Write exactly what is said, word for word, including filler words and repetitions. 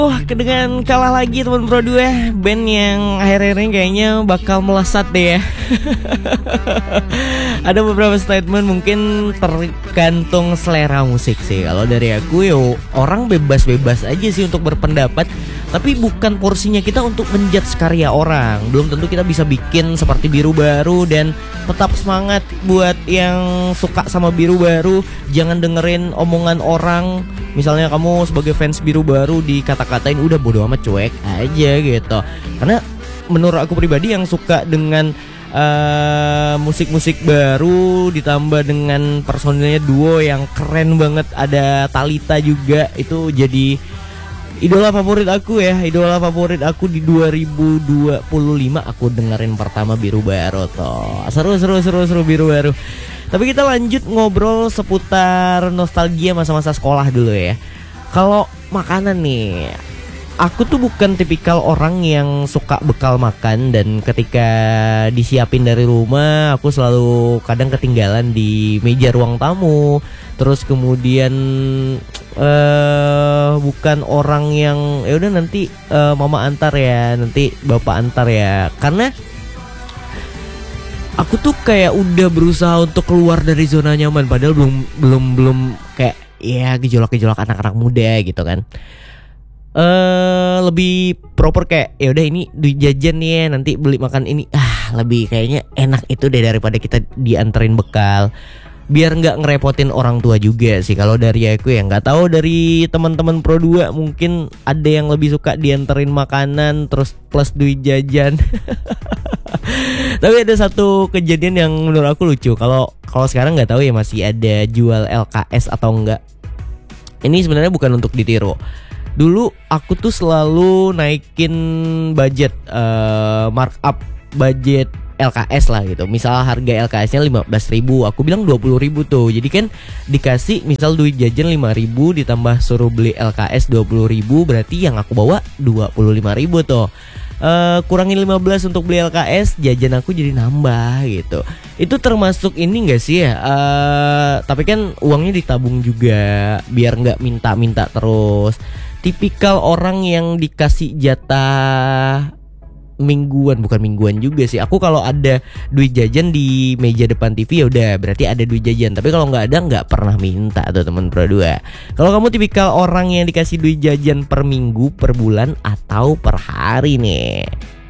Wah, dengan kalah lagi teman Pro dua, band yang akhir-akhir ini kayaknya bakal melesat deh ya. Ada beberapa statement mungkin tergantung selera musik sih. Kalau dari aku yo, orang bebas-bebas aja sih untuk berpendapat, tapi bukan porsinya kita untuk menjudge karya orang. Belum tentu kita bisa bikin seperti Biru Baru. Dan tetap semangat buat yang suka sama Biru Baru. Jangan dengerin omongan orang. Misalnya kamu sebagai fans Biru Baru dikata-katain, udah bodo amat, cuek aja gitu. Karena menurut aku pribadi yang suka dengan uh, musik-musik baru ditambah dengan personilnya duo yang keren banget, ada Talita juga, itu jadi idola favorit aku ya. Idola favorit aku di dua ribu dua puluh lima aku dengerin pertama Biru Baru toh. Seru seru seru seru Biru Baru. Tapi kita lanjut ngobrol seputar nostalgia masa-masa sekolah dulu ya. Kalau makanan nih, aku tuh bukan tipikal orang yang suka bekal makan. Dan ketika disiapin dari rumah, aku selalu kadang ketinggalan di meja ruang tamu. Terus kemudian uh, bukan orang yang ya udah nanti uh, mama antar ya, nanti bapak antar ya. Karena aku tuh kayak udah berusaha untuk keluar dari zona nyaman, padahal belum belum belum kayak ya gejolak-gejolak anak-anak muda gitu kan. Eh uh, lebih proper kayak ya udah ini duit jajan nih ya, nanti beli makan ini. Ah, lebih kayaknya enak itu deh daripada kita dianterin bekal. Biar nggak ngerepotin orang tua juga sih kalau dari aku ya. Nggak tahu dari teman-teman Pro dua, mungkin ada yang lebih suka dianterin makanan terus plus duit jajan. Tapi ada satu kejadian yang menurut aku lucu. Kalau kalau sekarang nggak tahu ya masih ada jual L K S atau enggak. Ini sebenarnya bukan untuk ditiru. Dulu aku tuh selalu naikin budget, uh, markup budget L K S lah gitu. Misal harga L K S-nya lima belas ribu, aku bilang dua puluh ribu tuh. Jadi kan dikasih misal duit jajan lima ribu ditambah suruh beli L K S dua puluh ribu, berarti yang aku bawa dua puluh lima ribu tuh. Uh, kurangin lima belas untuk beli L K S, jajan aku jadi nambah gitu. Itu termasuk ini gak sih ya? Uh, tapi kan uangnya ditabung juga biar gak minta-minta terus. Tipikal orang yang dikasih jatah mingguan, bukan mingguan juga sih. Aku kalau ada duit jajan di meja depan T V ya udah berarti ada duit jajan. Tapi kalau nggak ada nggak pernah minta tuh teman Pro dua. Kalau kamu tipikal orang yang dikasih duit jajan per minggu, per bulan, atau per hari nih?